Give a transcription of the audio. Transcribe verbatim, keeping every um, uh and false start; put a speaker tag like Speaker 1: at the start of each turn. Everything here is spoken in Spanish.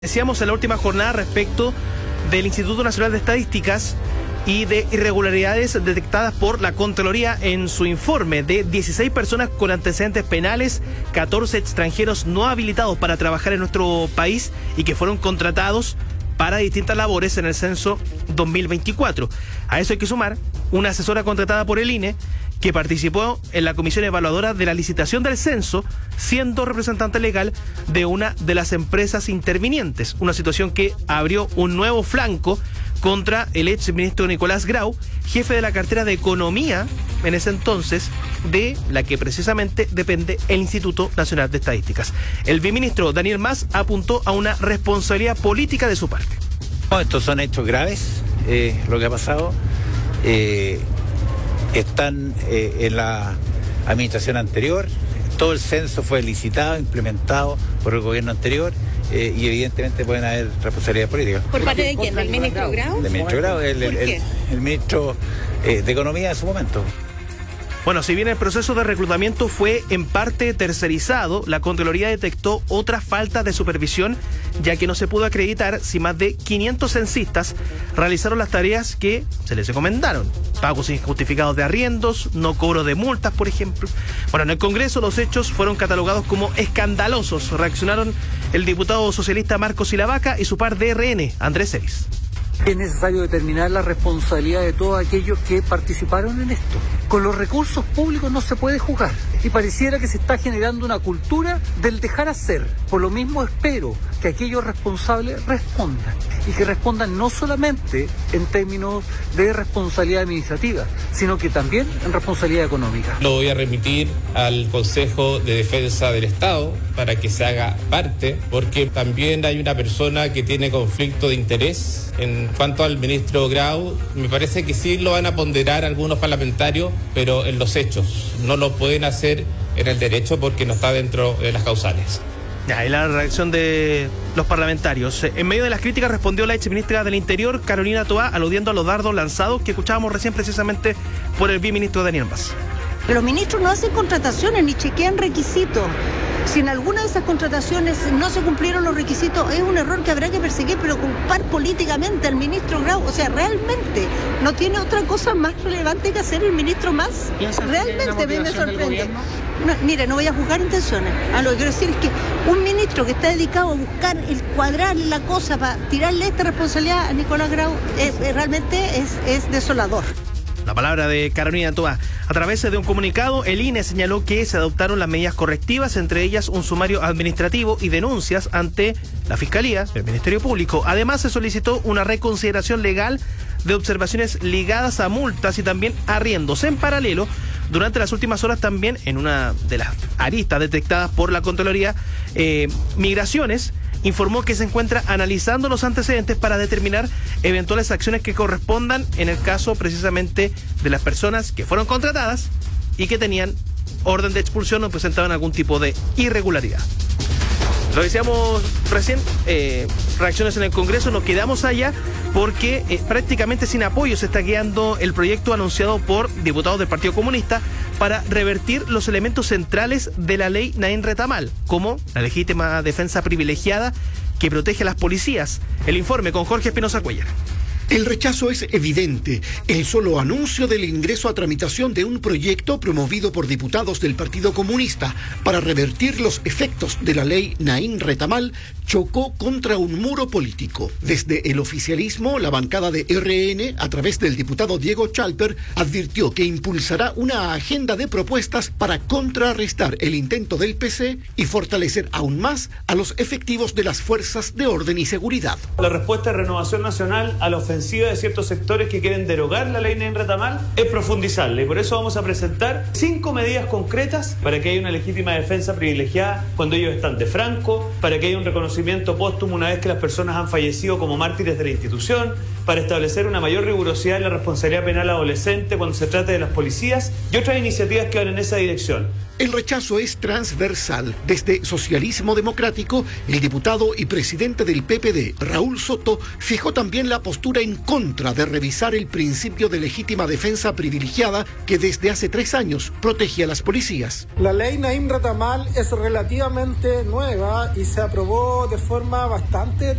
Speaker 1: Decíamos en la última jornada respecto del Instituto Nacional de Estadísticas y de irregularidades detectadas por la Contraloría en su informe de dieciséis personas con antecedentes penales, catorce extranjeros no habilitados para trabajar en nuestro país y que fueron contratados para distintas labores en el censo dos mil veinticuatro. A eso hay que sumar una asesora contratada por el I N E que participó en la comisión evaluadora de la licitación del censo, siendo representante legal de una de las empresas intervinientes. Una situación que abrió un nuevo flanco contra el ex ministro Nicolás Grau, jefe de la cartera de Economía en ese entonces, de la que precisamente depende el Instituto Nacional de Estadísticas. El viceministro Daniel Mas apuntó a una responsabilidad política de su parte.
Speaker 2: No, estos son hechos graves, eh, lo que ha pasado. Eh, están eh, en la administración anterior. Todo el censo fue licitado, implementado por el gobierno anterior. Eh, y evidentemente pueden haber responsabilidad política.
Speaker 3: ¿Por parte de quién? ¿Del ministro Grau?
Speaker 2: Del ministro Grau, el, el, el, el ministro eh, de Economía en su momento.
Speaker 1: Bueno, si bien el proceso de reclutamiento fue en parte tercerizado, la Contraloría detectó otra falta de supervisión, ya que no se pudo acreditar si más de quinientos censistas realizaron las tareas que se les encomendaron. Pagos injustificados de arriendos, no cobro de multas, por ejemplo. Bueno, en el Congreso los hechos fueron catalogados como escandalosos. Reaccionaron el diputado socialista Marcos Silavaca y su par de R N, Andrés Celis.
Speaker 4: Es necesario determinar la responsabilidad de todos aquellos que participaron en esto. Con los recursos públicos no se puede jugar y pareciera que se está generando una cultura del dejar hacer. Por lo mismo espero que aquellos responsables respondan y que respondan no solamente en términos de responsabilidad administrativa, sino que también en responsabilidad económica.
Speaker 5: Lo voy a remitir al Consejo de Defensa del Estado para que se haga parte, porque también hay una persona que tiene conflicto de interés. En cuanto al ministro Grau, me parece que sí lo van a ponderar algunos parlamentarios, pero en los hechos. No lo pueden hacer en el derecho porque no está dentro de las causales.
Speaker 1: Ya, y la reacción de los parlamentarios. En medio de las críticas respondió la exministra del Interior, Carolina Toá, aludiendo a los dardos lanzados que escuchábamos recién precisamente por el viceministro Daniel Mas.
Speaker 3: Los ministros no hacen contrataciones ni chequean requisitos. Si en alguna de esas contrataciones no se cumplieron los requisitos, es un error que habrá que perseguir, pero culpar políticamente al ministro Grau. O sea, realmente no tiene otra cosa más relevante que hacer el ministro Mas. Realmente me, me sorprende. No, mire, no voy a juzgar intenciones. Ah, lo que quiero decir es que un ministro que está dedicado a buscar el cuadrar la cosa para tirarle esta responsabilidad a Nicolás Grau, es, es, realmente es, es desolador.
Speaker 1: La palabra de Carolina Toá. A través de un comunicado, el I N E señaló que se adoptaron las medidas correctivas, entre ellas un sumario administrativo y denuncias ante la Fiscalía, el Ministerio Público. Además, se solicitó una reconsideración legal de observaciones ligadas a multas y también arriendos. En paralelo, durante las últimas horas también, en una de las aristas detectadas por la Contraloría, eh, Migraciones informó que se encuentra analizando los antecedentes para determinar eventuales acciones que correspondan en el caso precisamente de las personas que fueron contratadas y que tenían orden de expulsión o presentaban algún tipo de irregularidad. Lo decíamos recién, eh, reacciones en el Congreso, nos quedamos allá porque eh, prácticamente sin apoyo se está quedando el proyecto anunciado por diputados del Partido Comunista para revertir los elementos centrales de la ley Naín Retamal, como la legítima defensa privilegiada que protege a las policías. El informe con Jorge Espinosa Cuellar.
Speaker 6: El rechazo es evidente. El solo anuncio del ingreso a tramitación de un proyecto promovido por diputados del Partido Comunista para revertir los efectos de la ley Naín Retamal chocó contra un muro político. Desde el oficialismo, la bancada de R N, a través del diputado Diego Chalper, advirtió que impulsará una agenda de propuestas para contrarrestar el intento del P C y fortalecer aún más a los efectivos de las fuerzas de orden y seguridad.
Speaker 7: La respuesta de Renovación Nacional a la ofensiva de ciertos sectores que quieren derogar la ley Naín Retamal es profundizarla, y por eso vamos a presentar cinco medidas concretas para que haya una legítima defensa privilegiada cuando ellos están de franco, para que haya un reconocimiento póstumo una vez que las personas han fallecido como mártires de la institución, para establecer una mayor rigurosidad en la responsabilidad penal adolescente cuando se trate de las policías y otras iniciativas que van en esa dirección.
Speaker 6: El rechazo es transversal. Desde Socialismo Democrático, el diputado y presidente del P P D, Raúl Soto, fijó también la postura en contra de revisar el principio de legítima defensa privilegiada que desde hace tres años protege a las policías.
Speaker 8: La ley Naim Retamal es relativamente nueva y se aprobó de forma bastante